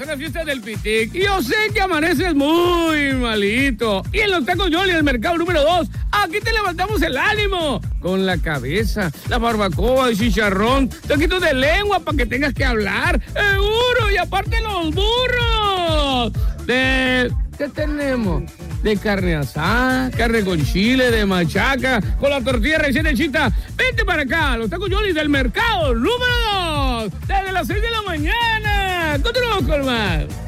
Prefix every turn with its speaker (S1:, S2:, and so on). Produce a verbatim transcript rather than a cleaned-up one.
S1: son las fiestas del Pitic. Y yo sé que amaneces muy malito. Y en los tacos Yoli del mercado número dos, aquí te levantamos el ánimo. Con la cabeza, la barbacoa, el chicharrón, taquitos de lengua para que tengas que hablar. ¡Seguro! Y aparte los burros. De... ¿Qué tenemos? De carne asada, carne con chile, de machaca, con la tortilla recién hechita. Vente para acá, los tacos Yoli del mercado número dos, desde las seis de la mañana. Continuamos con más.